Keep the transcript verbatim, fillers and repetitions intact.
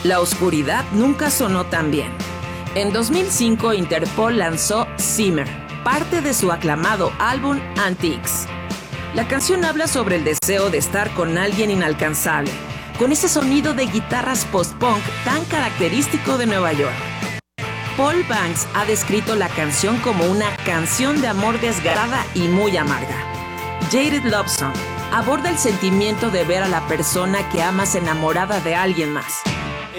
La oscuridad nunca sonó tan bien. En dos mil cinco, Interpol lanzó Simmer, parte de su aclamado álbum Antiques. La canción habla sobre el deseo de estar con alguien inalcanzable, con ese sonido de guitarras post-punk tan característico de Nueva York. Paul Banks ha descrito la canción como una canción de amor desgarrada y muy amarga. Jaded Love Song aborda el sentimiento de ver a la persona que amas enamorada de alguien más.